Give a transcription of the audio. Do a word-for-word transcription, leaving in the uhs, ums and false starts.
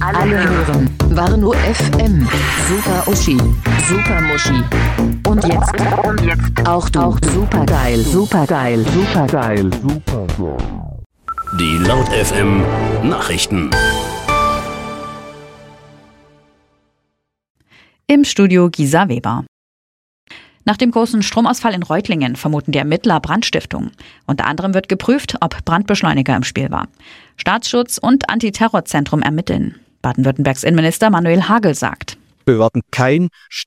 Alle hören Warnow F M. Super Uschi, Super Muschi. Und jetzt, und jetzt auch du. Auch super geil, super geil, super geil, super geil. Die Laut F M Nachrichten. Im Studio Gisa Weber. Nach dem großen Stromausfall in Reutlingen vermuten die Ermittler Brandstiftung. Unter anderem wird geprüft, ob Brandbeschleuniger im Spiel war. Staatsschutz und Antiterrorzentrum ermitteln. Baden-Württembergs Innenminister Manuel Hagel sagt: Wir werden kein